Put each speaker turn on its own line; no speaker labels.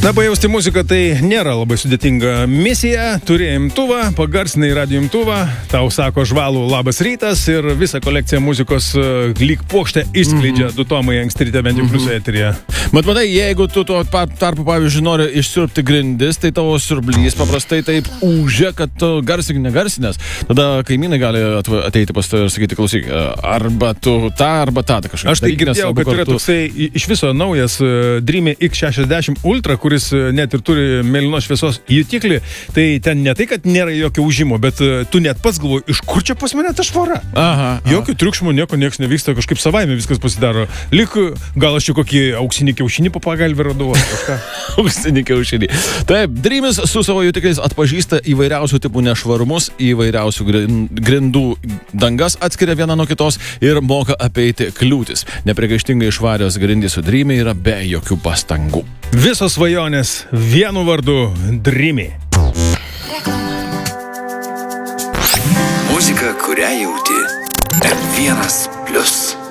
Na, pajausti muziką tai nėra labai sudėtinga misija. Turi imtuvą, pagarsinai radio imtuvą, tau sako žvalų labas rytas ir visą kolekciją muzikos lyg puokštę išskleidžia du tomai anksti ryte bent jau plius eteryje.
Matai, jeigu tu tuo tarpu, pavyzdžiui, nori išsiurbti grindis, tai tavo siurblys paprastai taip ūžia, kad tu garsink negarsinės. Tada kaimynai gali ateiti pas tave ir sakyti, klausyk, arba tu tą, arba tą kažką.
Aš tai girdėjau, kad yra toksai iš viso naujas Dreamy X60 Ultra, kuris net ir turi mėlynos šviesos jutiklį, tai ten ne tai, kad nėra jokio užimo, bet tu net pats galvoji, iš kur čia pas mane ta švara? Jokio triukšmo, nieks nevyksta, kažkaip savaime viskas pasidaro. Lik, gal aš čia kokį auksinį kiaušinį pagalbį radau, kažką.
Auksinį kiaušinį. Taip, Dreamys su savo jutikliais atpažįsta įvairiausių tipų nešvarumus, įvairiausių grindų dangas atskiria vieną nuo kitos ir moka apeiti kliūtis. Nepriekaištingai švarios grindys su Dreamy yra be jokių pastangų.
Visos svajonės vienu vardu Dreamy.
Muzika, kurią jauti. M1+.